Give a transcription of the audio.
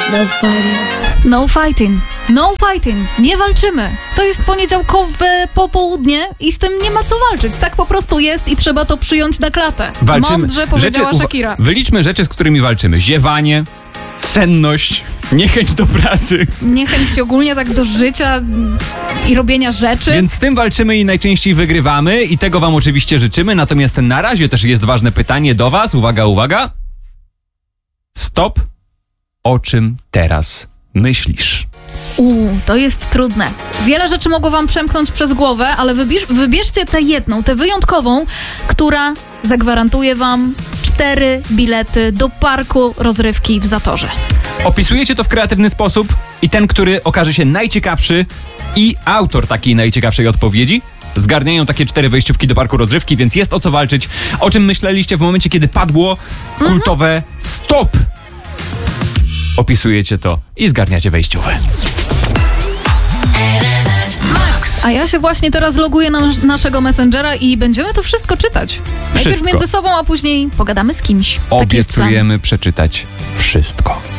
No fighting. No fighting. No fighting. Nie walczymy. To jest poniedziałkowe popołudnie i z tym nie ma co walczyć. Tak po prostu jest i trzeba to przyjąć na klatę. Walczymy. Mądrze powiedziała Shakira. Wyliczmy rzeczy, z którymi walczymy. Ziewanie, senność, niechęć do pracy. Niechęć ogólnie tak do życia i robienia rzeczy. Więc z tym walczymy i najczęściej wygrywamy i tego wam oczywiście życzymy. Natomiast na razie też jest ważne pytanie do was. Uwaga, uwaga. Stop. O czym teraz myślisz? To jest trudne. Wiele rzeczy mogło wam przemknąć przez głowę, ale wybierzcie tę jedną, tę wyjątkową, która zagwarantuje wam 4 bilety do parku rozrywki w Zatorze. Opisujecie to w kreatywny sposób i ten, który okaże się najciekawszy i autor takiej najciekawszej odpowiedzi zgarniają takie 4 wejściówki do parku rozrywki, więc jest o co walczyć. O czym myśleliście w momencie, kiedy padło kultowe stop? Opisujecie to i zgarniacie wejściówkę. A ja się właśnie teraz loguję na naszego Messengera i będziemy to wszystko czytać. Najpierw Wszystko. między sobą, a później pogadamy z kimś. Taki jest plan. Obiecujemy przeczytać wszystko.